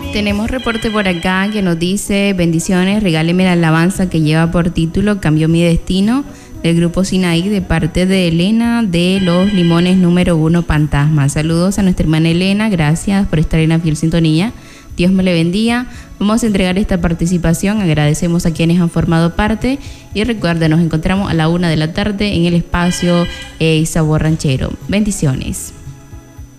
Tenemos reporte por acá que nos dice: bendiciones, regáleme la alabanza que lleva por título Cambió mi destino, del grupo Sinaí, de parte de Elena de Los Limones número 1 Fantasma. Saludos a nuestra hermana Elena, gracias por estar en la fiel sintonía. Dios me le bendiga. Vamos a entregar esta participación, agradecemos a quienes han formado parte y recuerden, nos encontramos a la 1 de la tarde en el espacio Sabor Ranchero. Bendiciones.